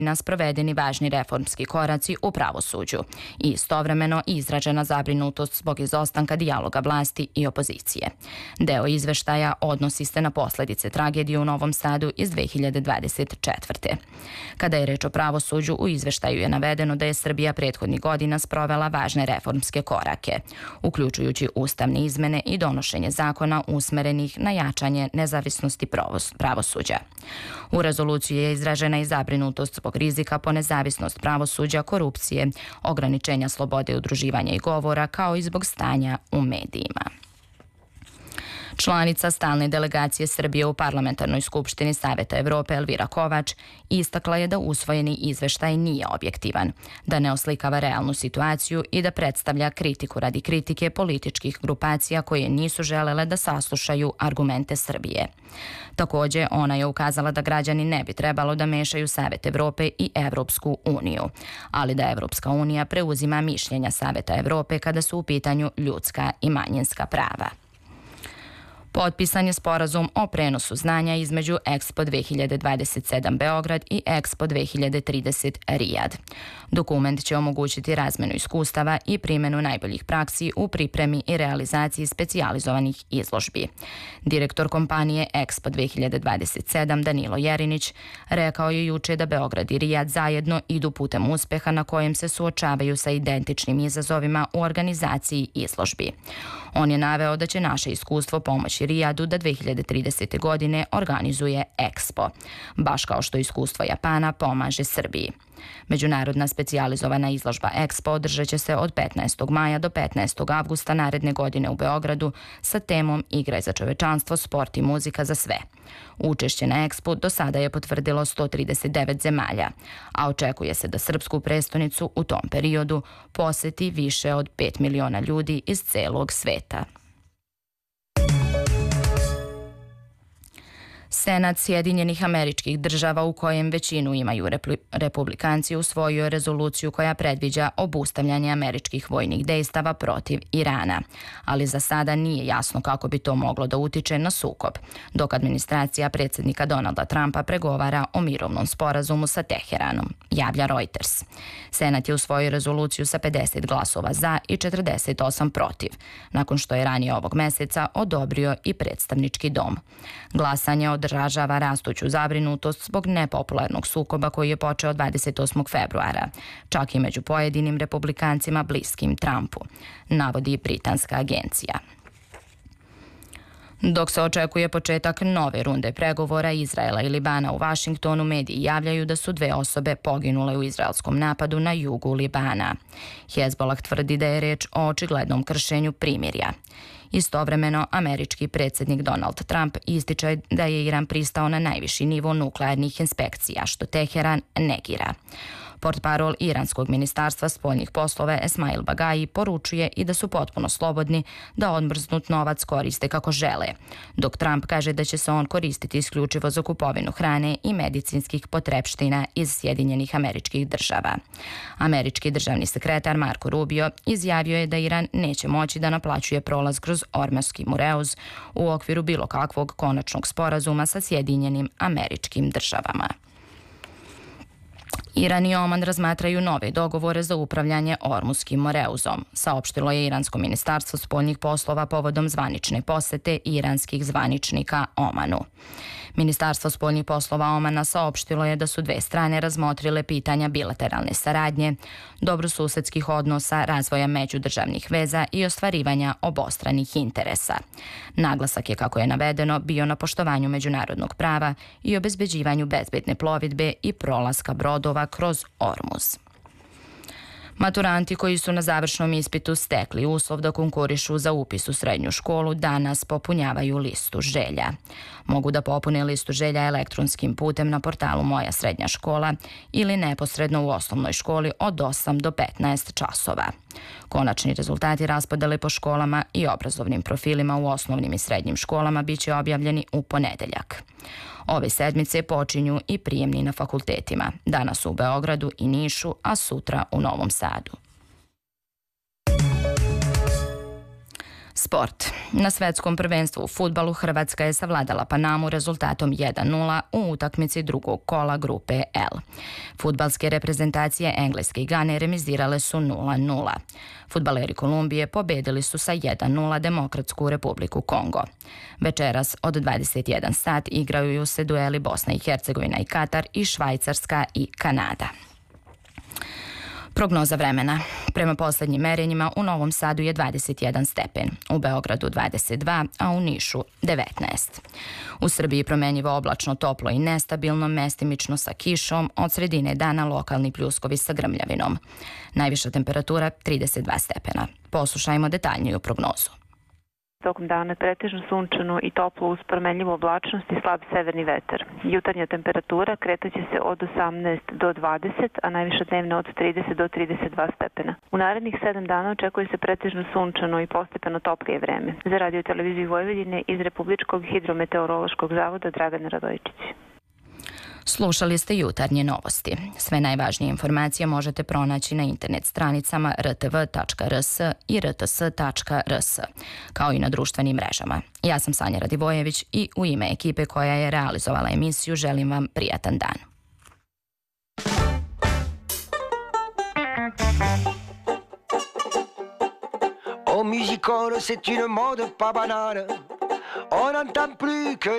sprovedeni važni reformski koraci u pravosuđu i istovremeno izražena zabrinutost zbog izostanka dijaloga vlasti i opozicije. Deo izveštaja odnosi se na posljedice tragedije u Novom Sadu iz 2024. Kada je reč o pravosuđu, u izveštaju je navedeno da je Srbija prethodnih godina sprovela važne reformske korake, uključujući ustavne izmene i donošenje zakona usmerenih na jačanje nezavisnosti pravosuđa. U rezoluciji je izražena i zabrinutost zbog rizika po nezavisnost pravosuđa, korupcije, ograničenja slobode udruživanja i govora, kao i zbog stanja u medijima. Članica stalne delegacije Srbije u Parlamentarnoj skupštini Saveta Evrope Elvira Kovač istakla je da usvojeni izveštaj nije objektivan, da ne oslikava realnu situaciju i da predstavlja kritiku radi kritike političkih grupacija koje nisu želele da saslušaju argumente Srbije. Takođe, ona je ukazala da građani ne bi trebalo da mešaju Savet Evrope i Evropsku uniju, ali da Evropska unija preuzima mišljenja Saveta Evrope kada su u pitanju ljudska i manjinska prava. Potpisan je sporazum o prenosu znanja između Expo 2027 Beograd i Expo 2030 Rijad. Dokument će omogućiti razmenu iskustava i primjenu najboljih praksi u pripremi i realizaciji specijalizovanih izložbi. Direktor kompanije Expo 2027 Danilo Jerinić rekao je juče da Beograd i Rijad zajedno idu putem uspeha na kojem se suočavaju sa identičnim izazovima u organizaciji izložbi. On je naveo da će naše iskustvo pomoći Rijadu da 2030. godine organizuje Expo, baš kao što iskustvo Japana pomaže Srbiji. Međunarodna specijalizovana izložba Expo održat će se od 15. maja do 15. avgusta naredne godine u Beogradu sa temom Igre za čovečanstvo, sport i muzika za sve. Učešće na Expo do sada je potvrdilo 139 zemalja, a očekuje se da srpsku prestonicu u tom periodu poseti više od 5 miliona ljudi iz celog sveta. Senat Sjedinjenih Američkih Država, u kojem većinu imaju republikanci, usvojio je rezoluciju koja predviđa obustavljanje američkih vojnih dejstava protiv Irana, ali za sada nije jasno kako bi to moglo da utiče na sukob, dok administracija predsjednika Donalda Trumpa pregovara o mirovnom sporazumu sa Teheranom, javlja Reuters. Senat je usvojio rezoluciju sa 50 glasova za i 48 protiv, nakon što je ranije ovog meseca odobrio i predstavnički dom. Glasanje odražava rastuću zabrinutost zbog nepopularnog sukoba koji je počeo 28. februara, čak i među pojedinim republikancima bliskim Trumpu, navodi britanska agencija. Dok se očekuje početak nove runde pregovora Izraela i Libana u Vašingtonu, mediji javljaju da su 2 osobe poginule u izraelskom napadu na jugu Libana. Hezbollah tvrdi da je reč o očiglednom kršenju primirja. Istovremeno, američki predsjednik Donald Trump ističe da je Iran pristao na najviši nivo nuklearnih inspekcija, što Teheran negira. Portparol iranskog ministarstva spoljnih poslova Esmail Bagaji poručuje i da su potpuno slobodni da odmrznut novac koriste kako žele, dok Trump kaže da će se on koristiti isključivo za kupovinu hrane i medicinskih potrepština iz Sjedinjenih Američkih Država. Američki državni sekretar Marco Rubio izjavio je da Iran neće moći da naplaćuje prolaz kroz Ormuzski mureuz u okviru bilo kakvog konačnog sporazuma sa Sjedinjenim Američkim Državama. Iran i Oman razmatraju nove dogovore za upravljanje Ormuzskim moreuzom, saopštilo je iransko ministarstvo spoljnih poslova povodom zvanične posete iranskih zvaničnika Omanu. Ministarstvo spoljnih poslova Omana saopštilo je da su 2 strane razmotrile pitanja bilateralne saradnje, dobrosusedskih odnosa, razvoja međudržavnih veza i ostvarivanja obostranih interesa. Naglasak je, kako je navedeno, bio na poštovanju međunarodnog prava i obezbeđivanju bezbedne plovidbe i prolaska brodova kroz Ormuz. Maturanti koji su na završnom ispitu stekli uslov da konkurišu za upis u srednju školu danas popunjavaju listu želja. Mogu da popune listu želja elektronskim putem na portalu Moja srednja škola ili neposredno u osnovnoj školi od 8 do 15 časova. Konačni rezultati raspodele po školama i obrazovnim profilima u osnovnim i srednjim školama biće objavljeni u ponedeljak. Ove sedmice počinju i prijemni na fakultetima, danas u Beogradu i Nišu, a sutra u Novom Sadu. Sport. Na svetskom prvenstvu u fudbalu Hrvatska je savladala Panamu rezultatom 1:0 u utakmici drugog kola grupe L. Fudbalske reprezentacije Engleske i Gane remizirale su 0:0. Fudbaleri Kolumbije pobedili su sa 1:0 Demokratsku Republiku Kongo. Večeras od 21 sat igraju se dueli Bosna i Hercegovina i Katar i Švajcarska i Kanada. Prognoza vremena. Prema poslednjim merenjima u Novom Sadu je 21 stepen, u Beogradu 22, a u Nišu 19. U Srbiji promenjivo oblačno, toplo i nestabilno, mestimično sa kišom, od sredine dana lokalni pljuskovi sa grmljavinom. Najviša temperatura 32 stepena. Poslušajmo detaljniju prognozu. Tokom dana pretežno sunčano i toplo uz promenljivu oblačnost i slab severni vetar. Jutarnja temperatura kretaće se od 18 do 20, a najviša dnevna od 30 do 32 stepena. U narednih 7 dana očekuje se pretežno sunčano i postepeno toplije vreme. Za Radio televiziju Vojvodine iz Republičkog hidrometeorološkog zavoda Dragana Radojičić. Slušali ste jutarnje novosti. Sve najvažnije informacije možete pronaći na internet stranicama rtv.rs i rts.rs, kao i na društvenim mrežama. Ja sam Sanja Radivojević i u ime ekipe koja je realizovala emisiju želim vam prijatan dan. Au musicole, c'est une mode pas banale. On n'entend plus que